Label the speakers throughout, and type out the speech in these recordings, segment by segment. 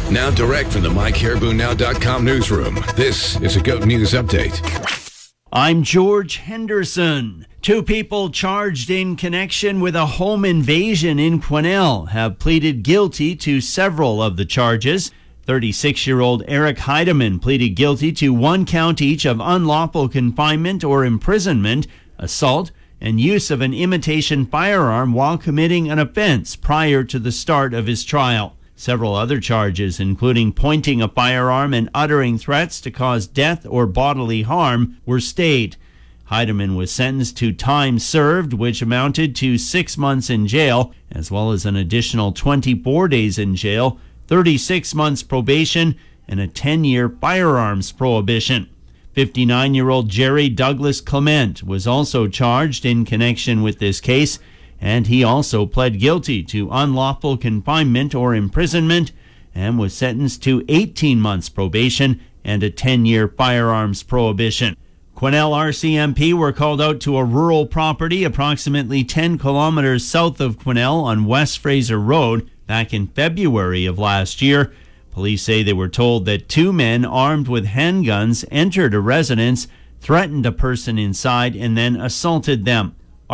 Speaker 1: Now direct from the MyCaribouNow.com newsroom, this is a GOAT News Update.
Speaker 2: I'm George Henderson. 2 people charged in connection with a home invasion in Quesnel have pleaded guilty to several of the charges. 36-year-old Eric Heidemann pleaded guilty to 1 count each of unlawful confinement or imprisonment, assault, and use of an imitation firearm while committing an offense prior to the start of his trial. Several other charges, including pointing a firearm and uttering threats to cause death or bodily harm, were stayed. Heidemann was sentenced to time served, which amounted to 6 months in jail, as well as an additional 24 days in jail, 36 months probation, and a 10-year firearms prohibition. 59-year-old Jerry Douglas Clement was also charged in connection with this case, and he also pled guilty to unlawful confinement or imprisonment and was sentenced to 18 months probation and a 10-year firearms prohibition. Quesnel RCMP were called out to a rural property approximately 10 kilometers south of Quesnel on West Fraser Road back in February of last year. Police say they were told that 2 men armed with handguns entered a residence, threatened a person inside, and then assaulted them.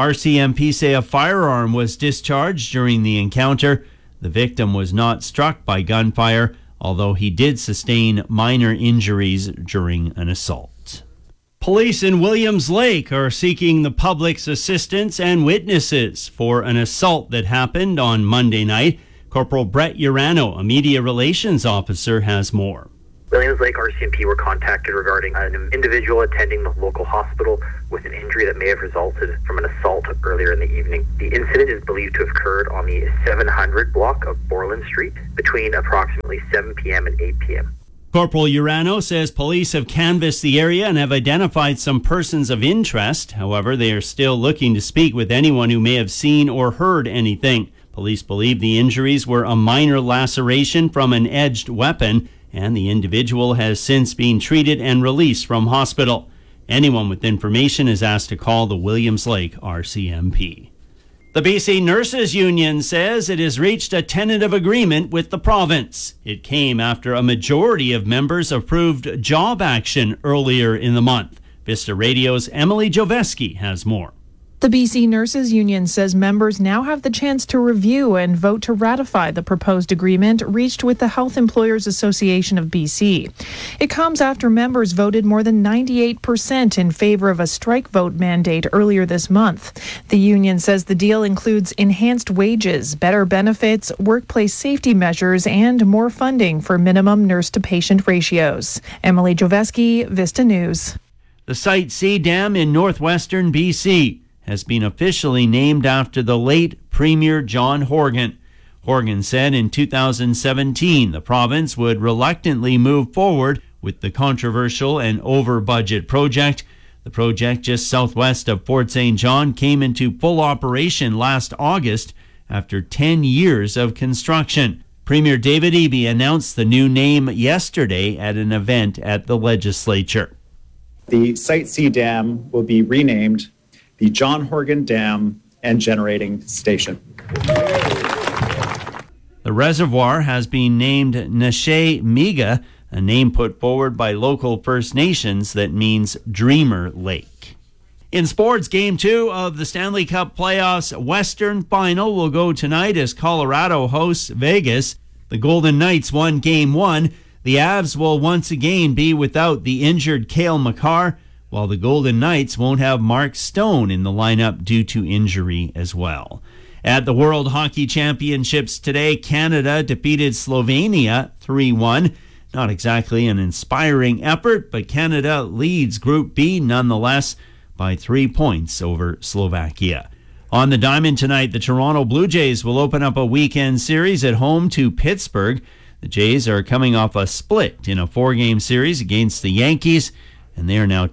Speaker 2: RCMP say a firearm was discharged during the encounter. The victim was not struck by gunfire, although he did sustain minor injuries during an assault. Police in Williams Lake are seeking the public's assistance and witnesses for an assault that happened on Monday night. Corporal Brett Urano, a media relations officer, has more.
Speaker 3: Williams Lake RCMP were contacted regarding an individual attending the local hospital with an injury that may have resulted from an assault earlier in the evening. The incident is believed to have occurred on the 700 block of Borland Street between approximately 7 p.m. and 8 p.m.
Speaker 2: Corporal Urano says police have canvassed the area and have identified some persons of interest. However, they are still looking to speak with anyone who may have seen or heard anything. Police believe the injuries were a minor laceration from an edged weapon, and the individual has since been treated and released from hospital. Anyone with information is asked to call the Williams Lake RCMP. The BC Nurses Union says it has reached a tentative agreement with the province. It came after a majority of members approved job action earlier in the month. Vista Radio's Emily Joveski has more.
Speaker 4: The BC Nurses Union says members now have the chance to review and vote to ratify the proposed agreement reached with the Health Employers Association of BC. It comes after members voted more than 98% in favor of a strike vote mandate earlier this month. The union says the deal includes enhanced wages, better benefits, workplace safety measures, and more funding for minimum nurse-to-patient ratios. Emily Joveski, Vista News.
Speaker 2: The Site C Dam in northwestern BC has been officially named after the late Premier John Horgan. Horgan said in 2017 the province would reluctantly move forward with the controversial and over-budget project. The project just southwest of Fort St. John came into full operation last August after 10 years of construction. Premier David Eby announced the new name yesterday at an event at the legislature.
Speaker 5: The Site C Dam will be renamed the John Horgan Dam and Generating Station.
Speaker 2: The reservoir has been named Neshe Miga, a name put forward by local First Nations that means Dreamer Lake. In sports, Game 2 of the Stanley Cup Playoffs Western Final will go tonight as Colorado hosts Vegas. The Golden Knights won Game 1. The Avs will once again be without the injured Cale Makar, while the Golden Knights won't have Mark Stone in the lineup due to injury as well. At the World Hockey Championships today, Canada defeated Slovenia 3-1. Not exactly an inspiring effort, but Canada leads Group B nonetheless by 3 points over Slovakia. On the diamond tonight, the Toronto Blue Jays will open up a weekend series at home to Pittsburgh. The Jays are coming off a split in a 4-game series against the Yankees, and they are now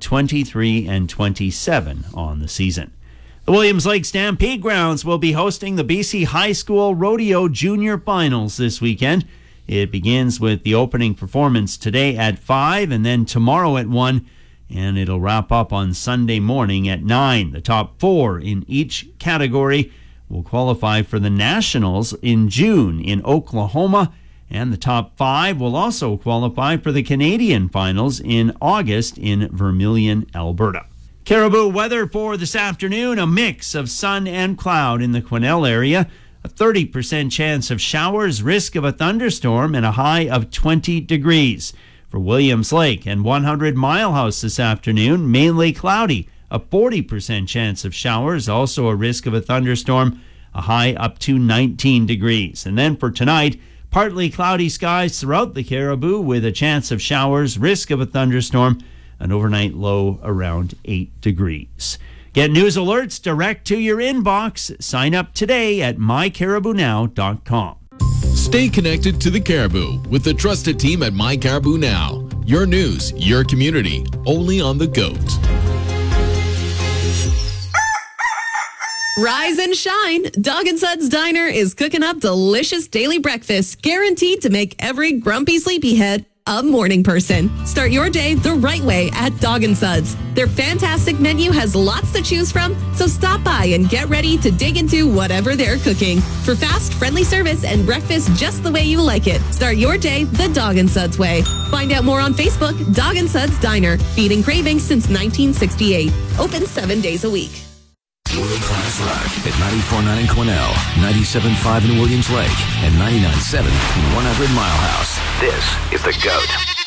Speaker 2: 23-27 on the season. The Williams Lake Stampede Grounds will be hosting the BC High School Rodeo Junior Finals this weekend. It begins with the opening performance today at 5 and then tomorrow at 1, and it'll wrap up on Sunday morning at 9. The top 4 in each category will qualify for the Nationals in June in Oklahoma, And the top 5 will also qualify for the Canadian finals in August in Vermilion, Alberta. Caribou weather for this afternoon, a mix of sun and cloud in the Quesnel area. A 30% chance of showers, risk of a thunderstorm, and a high of 20 degrees. For Williams Lake and 100 Mile House this afternoon, mainly cloudy. A 40% chance of showers, also a risk of a thunderstorm, a high up to 19 degrees. And then for tonight, partly cloudy skies throughout the Caribou with a chance of showers, risk of a thunderstorm, an overnight low around 8 degrees. Get news alerts direct to your inbox. Sign up today at mycaribounow.com.
Speaker 6: Stay connected to the Caribou with the trusted team at My Caribou Now. Your news, your community, only on the GOAT.
Speaker 7: Rise and shine. Dog and Suds Diner is cooking up delicious daily breakfast, guaranteed to make every grumpy sleepyhead a morning person. Start your day the right way at Dog and Suds. Their fantastic menu has lots to choose from, so stop by and get ready to dig into whatever they're cooking. For fast, friendly service and breakfast just the way you like it, start your day the Dog and Suds way. Find out more on Facebook. Dog and Suds Diner, feeding cravings since 1968. Open 7 days a week.
Speaker 1: World Class Rock at 94.9 in Quesnel, 97.5 in Williams Lake, and 99.7 in 100 Mile House. This is The GOAT.